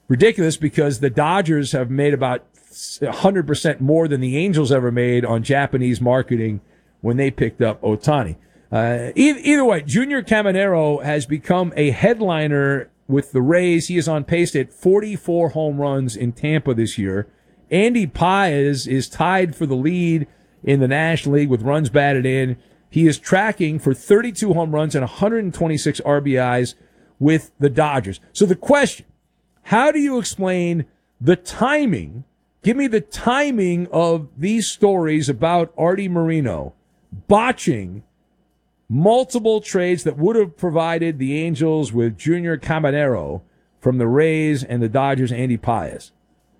ridiculous because the Dodgers have made about 100% more than the Angels ever made on Japanese marketing when they picked up Ohtani. Either way, Junior Caminero has become a headliner with the Rays. He is on pace at 44 home runs in Tampa this year. Andy Paez is tied for the lead in the National League with runs batted in. He is tracking for 32 home runs and 126 RBIs with the Dodgers. So the question, how do you explain the timing? Give me the timing of these stories about Artie Moreno botching multiple trades that would have provided the Angels with Junior Caminero from the Rays and the Dodgers, Andy Paez.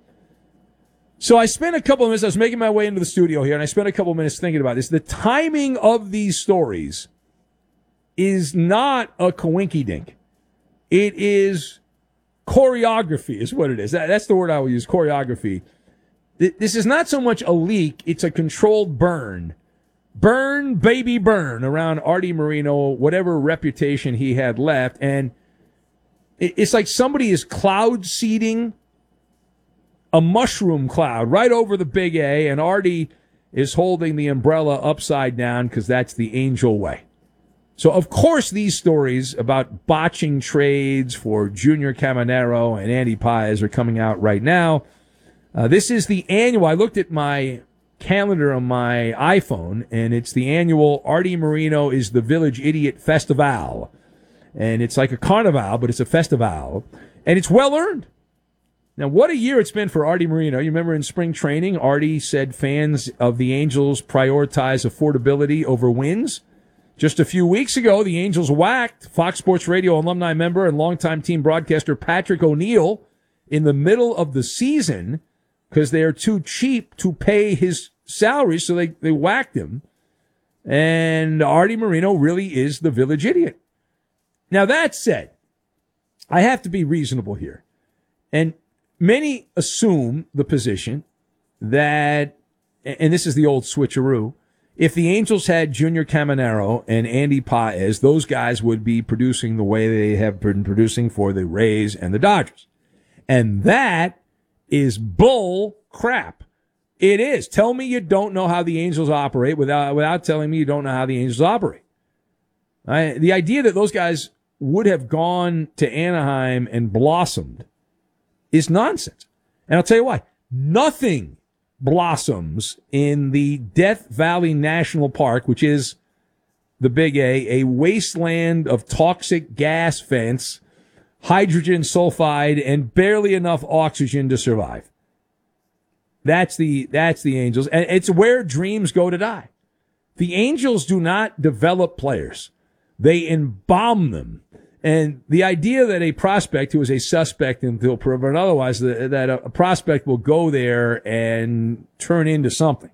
So I spent a couple of minutes, I was making my way into the studio here, and I spent a couple of minutes thinking about this. The timing of these stories is not a coinky-dink. It is choreography is what it is. That's the word I will use, choreography. This is not so much a leak, it's a controlled burn. Burn, baby, burn around Artie Moreno, whatever reputation he had left. And it's like somebody is cloud seeding a mushroom cloud right over the big A, and Artie is holding the umbrella upside down because that's the Angel way. So, of course, these stories about botching trades for Junior Caminero and Andy Paez are coming out right now. This is the annual. I looked at my calendar on my iPhone, and it's the annual Artie Moreno is the Village Idiot Festival. And it's like a carnival, but it's a festival. And it's well-earned. Now, what a year it's been for Artie Moreno. You remember in spring training, Artie said fans of the Angels prioritize affordability over wins. Just a few weeks ago, the Angels whacked Fox Sports Radio alumni member and longtime team broadcaster Patrick O'Neill in the middle of the season because they are too cheap to pay his salary, so they whacked him. And Artie Moreno really is the village idiot. Now, that said, I have to be reasonable here. And many assume the position that, and this is the old switcheroo, if the Angels had Junior Caminero and Andy Paez, those guys would be producing the way they have been producing for the Rays and the Dodgers. And that is bull crap. It is. Tell me you don't know how the Angels operate without telling me you don't know how the Angels operate. The idea that those guys would have gone to Anaheim and blossomed is nonsense. And I'll tell you why. Nothing blossoms in the Death Valley National Park, which is the Big A wasteland of toxic gas vents, hydrogen sulfide, and barely enough oxygen to survive. That's the Angels. And it's where dreams go to die. The Angels do not develop players. They embalm them. And the idea that a prospect who is a suspect until proven otherwise, that a prospect will go there and turn into something.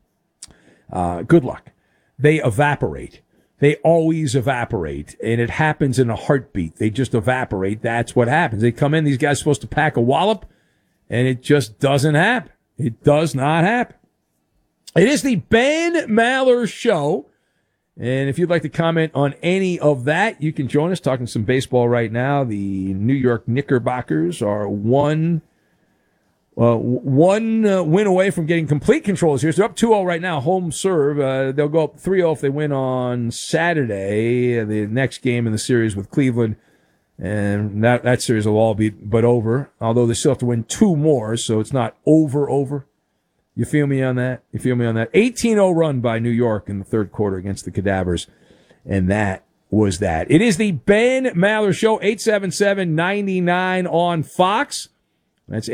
Good luck. They evaporate. They always evaporate. And it happens in a heartbeat. They just evaporate. That's what happens. They come in, these guys are supposed to pack a wallop, and it just doesn't happen. It does not happen. It is the Ben Maller Show. And if you'd like to comment on any of that, you can join us talking some baseball right now. The New York Knickerbockers are one win away from getting complete control here. So they're up 2-0 right now, home serve. They'll go up 3-0 if they win on Saturday, the next game in the series with Cleveland. And that series will all be but over, although they still have to win 2 more, so it's not over. You feel me on that? 18-0 run by New York in the third quarter against the Cadavers. And that was that. It is the Ben Maller Show, 877-99 on Fox. That's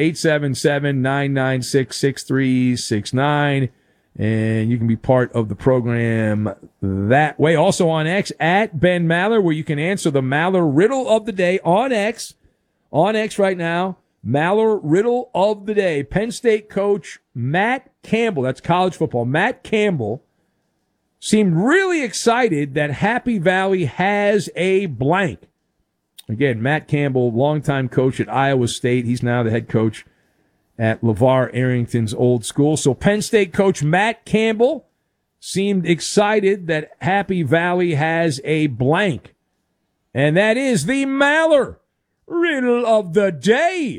877-996-6369. And you can be part of the program that way. Also on X, at Ben Maller, where you can answer the Maller riddle of the day on X. On X right now. Maller riddle of the day. Penn State coach Matt Campbell, that's college football, Matt Campbell seemed really excited that Happy Valley has a blank. Again, Matt Campbell, longtime coach at Iowa State. He's now the head coach at LeVar Arrington's old school. So Penn State coach Matt Campbell seemed excited that Happy Valley has a blank. And that is the Maller riddle of the day.